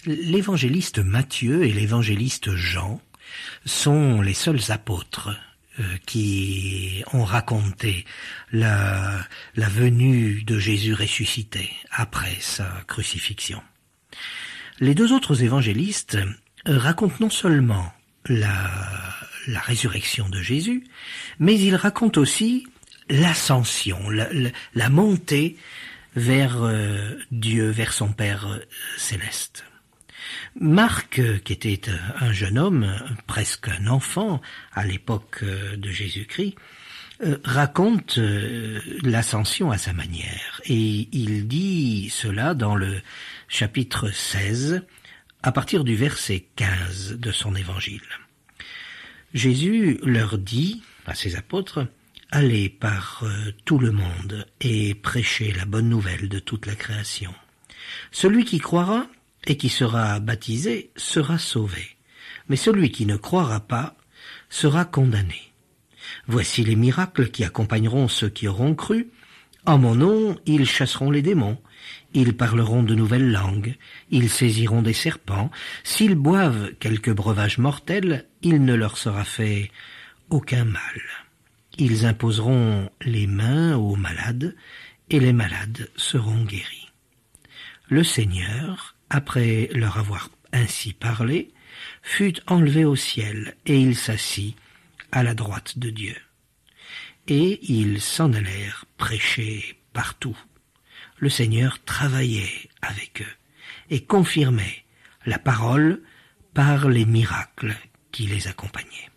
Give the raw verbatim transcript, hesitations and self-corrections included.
l'évangéliste Matthieu et l'évangéliste Jean sont les seuls apôtres euh, qui ont raconté la, la venue de Jésus ressuscité après sa crucifixion. Les deux autres évangélistes racontent non seulement la, la résurrection de Jésus, mais ils racontent aussi l'ascension, la, la, la montée vers euh, Dieu, vers son Père euh, céleste. Marc, euh, qui était un jeune homme, presque un enfant à l'époque euh, de Jésus-Christ, euh, raconte euh, l'ascension à sa manière. Et il dit cela dans le chapitre seize, à partir du verset quinze de son évangile. Jésus leur dit, à ses apôtres, « Allez par euh, tout le monde et prêchez la bonne nouvelle de toute la création. Celui qui croira et qui sera baptisé sera sauvé, mais celui qui ne croira pas sera condamné. Voici les miracles qui accompagneront ceux qui auront cru. En mon nom, ils chasseront les démons, ils parleront de nouvelles langues, ils saisiront des serpents. S'ils boivent quelque breuvage mortel, il ne leur sera fait aucun mal. Ils imposeront les mains aux malades, et les malades seront guéris. » Le Seigneur, après leur avoir ainsi parlé, fut enlevé au ciel, et il s'assit à la droite de Dieu. Et ils s'en allèrent prêcher partout. Le Seigneur travaillait avec eux et confirmait la parole par les miracles qui les accompagnaient.